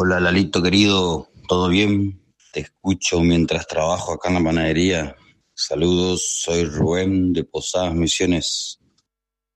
Hola Lalito querido, ¿todo bien? Te escucho mientras trabajo acá en la panadería. Saludos, soy Rubén de Posadas Misiones.